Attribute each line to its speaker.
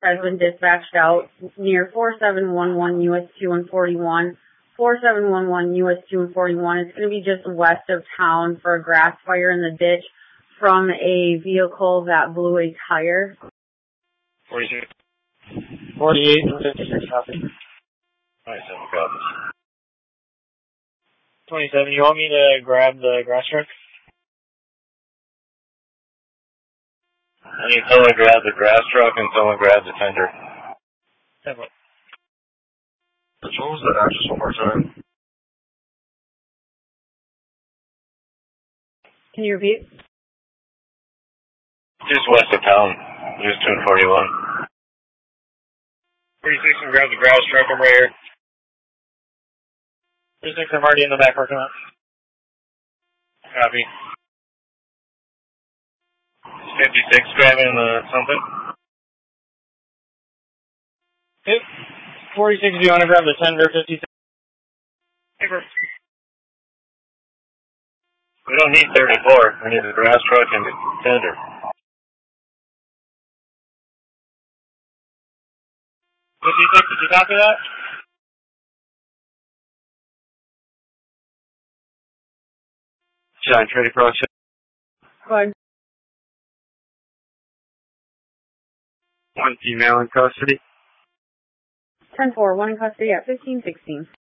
Speaker 1: has been dispatched out near 4711 US 2 and 41. 4711 US 2 and 41. It's going to be just west of town for a grass fire in the ditch from a vehicle that blew a tire.
Speaker 2: 46.
Speaker 3: 48 and 56 copy.
Speaker 2: 27 copies.
Speaker 3: 27, you want me to grab the grass truck?
Speaker 2: I need someone to grab the grass truck and someone grab the tender.
Speaker 3: Definitely.
Speaker 2: What was that address one more time?
Speaker 1: Can you repeat?
Speaker 2: Just west of town. Just 2 and 41.
Speaker 3: 36 and grab the grass truck, I'm right here. 36, I'm already in the back parking lot. Copy.
Speaker 2: 56 grabbing something.
Speaker 3: Yep. 46, do you want to grab the tender? 56. Paper.
Speaker 2: We don't need 34. We need the grass truck and the tender.
Speaker 3: 56, did you copy that?
Speaker 2: Giant Trading Project.
Speaker 1: Go ahead.
Speaker 2: One female in custody.
Speaker 1: 10-4, one in custody at 1516.